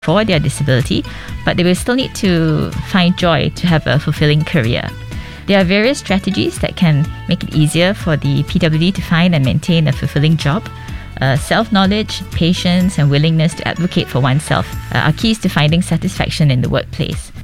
for their disability, but they will still need to find joy to have a fulfilling career. There are various strategies that can make it easier for the PWD to find and maintain a fulfilling job. Self-knowledge, patience, and willingness to advocate for oneself are keys to finding satisfaction in the workplace.